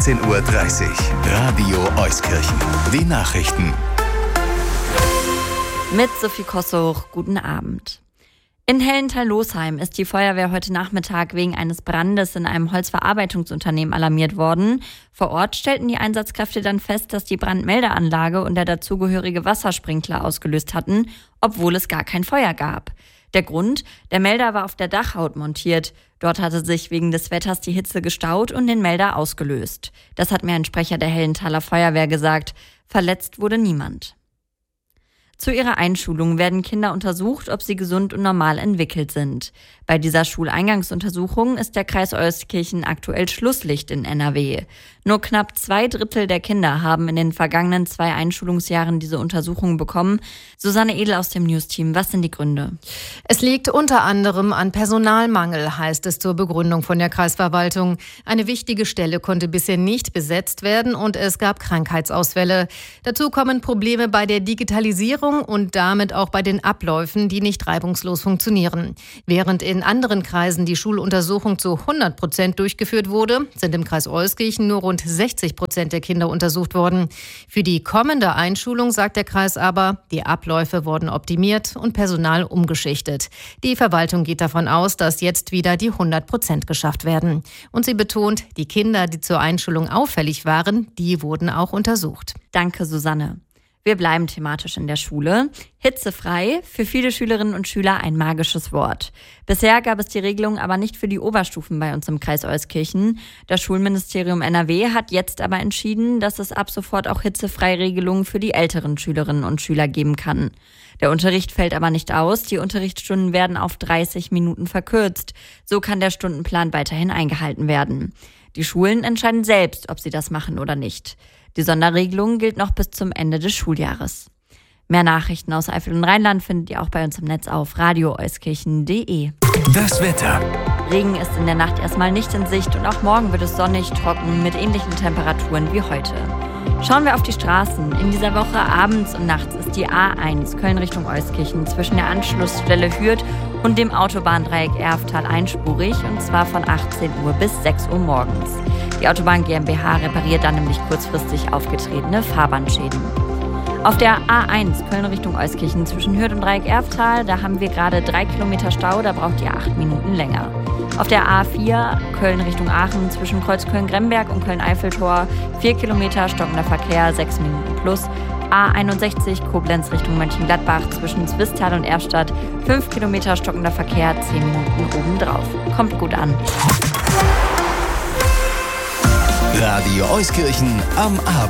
10:30 Uhr. Radio Euskirchen. Die Nachrichten. Mit Sophie Kossuch, guten Abend. In Hellenthal-Losheim ist die Feuerwehr heute Nachmittag wegen eines Brandes in einem Holzverarbeitungsunternehmen alarmiert worden. Vor Ort stellten die Einsatzkräfte dann fest, dass die Brandmeldeanlage und der dazugehörige Wassersprinkler ausgelöst hatten, obwohl es gar kein Feuer gab. Der Grund? Der Melder war auf der Dachhaut montiert. Dort hatte sich wegen des Wetters die Hitze gestaut und den Melder ausgelöst. Das hat mir ein Sprecher der Hellenthaler Feuerwehr gesagt. Verletzt wurde niemand. Zu ihrer Einschulung werden Kinder untersucht, ob sie gesund und normal entwickelt sind. Bei dieser Schuleingangsuntersuchung ist der Kreis Euskirchen aktuell Schlusslicht in NRW. Nur knapp 2/3 der Kinder haben in den vergangenen 2 Einschulungsjahren diese Untersuchung bekommen. Susanne Edel aus dem News-Team, was sind die Gründe? Es liegt unter anderem an Personalmangel, heißt es zur Begründung von der Kreisverwaltung. Eine wichtige Stelle konnte bisher nicht besetzt werden und es gab Krankheitsausfälle. Dazu kommen Probleme bei der Digitalisierung und damit auch bei den Abläufen, die nicht reibungslos funktionieren. Während in anderen Kreisen die Schuluntersuchung zu 100% durchgeführt wurde, sind im Kreis Euskirchen nur rund 60% der Kinder untersucht worden. Für die kommende Einschulung sagt der Kreis aber, die Abläufe wurden optimiert und Personal umgeschichtet. Die Verwaltung geht davon aus, dass jetzt wieder die 100% geschafft werden. Und sie betont, die Kinder, die zur Einschulung auffällig waren, die wurden auch untersucht. Danke, Susanne. Wir bleiben thematisch in der Schule. Hitzefrei, für viele Schülerinnen und Schüler ein magisches Wort. Bisher gab es die Regelung aber nicht für die Oberstufen bei uns im Kreis Euskirchen. Das Schulministerium NRW hat jetzt aber entschieden, dass es ab sofort auch Hitzefrei-Regelungen für die älteren Schülerinnen und Schüler geben kann. Der Unterricht fällt aber nicht aus. Die Unterrichtsstunden werden auf 30 Minuten verkürzt. So kann der Stundenplan weiterhin eingehalten werden. Die Schulen entscheiden selbst, ob sie das machen oder nicht. Die Sonderregelung gilt noch bis zum Ende des Schuljahres. Mehr Nachrichten aus Eifel und Rheinland findet ihr auch bei uns im Netz auf radioeuskirchen.de. Das Wetter. Regen ist in der Nacht erstmal nicht in Sicht und auch morgen wird es sonnig, trocken mit ähnlichen Temperaturen wie heute. Schauen wir auf die Straßen. In dieser Woche abends und nachts ist die A1 Köln Richtung Euskirchen zwischen der Anschlussstelle Hürth und dem Autobahndreieck Erftal einspurig und zwar von 18 Uhr bis 6 Uhr morgens. Die Autobahn GmbH repariert dann nämlich kurzfristig aufgetretene Fahrbahnschäden. Auf der A1 Köln Richtung Euskirchen zwischen Hürth und Dreieck Erftal, da haben wir gerade 3 Kilometer Stau, da braucht ihr 8 Minuten länger. Auf der A4 Köln Richtung Aachen zwischen Kreuzköln-Gremberg und Köln-Eiffeltor 4 Kilometer stockender Verkehr, 6 Minuten plus. A61 Koblenz Richtung Mönchengladbach zwischen Zwistal und Erstadt 5 Kilometer stockender Verkehr, 10 Minuten obendrauf. Kommt gut an. Radio Euskirchen am Abend.